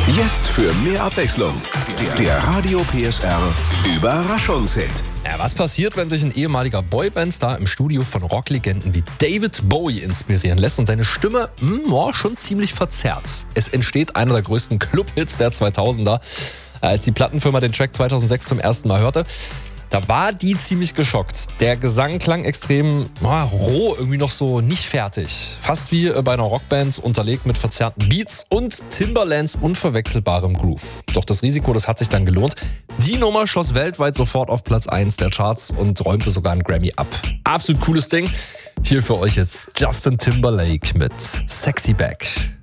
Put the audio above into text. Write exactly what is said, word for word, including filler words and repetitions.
Jetzt für mehr Abwechslung. Der Radio P S R Überraschungshit. Ja, was passiert, wenn sich ein ehemaliger Boybandstar im Studio von Rocklegenden wie David Bowie inspirieren lässt und seine Stimme mh, oh, schon ziemlich verzerrt? Es entsteht einer der größten Club-Hits der zweitausender. Als die Plattenfirma den Track zweitausendsechs zum ersten Mal hörte, da war die ziemlich geschockt. Der Gesang klang extrem oh, roh, irgendwie noch so nicht fertig. Fast wie bei einer Rockband, unterlegt mit verzerrten Beats und Timbalands unverwechselbarem Groove. Doch das Risiko, das hat sich dann gelohnt. Die Nummer schoss weltweit sofort auf Platz eins der Charts und räumte sogar einen Grammy ab. Absolut cooles Ding. Hier für euch jetzt Justin Timberlake mit Sexy Back.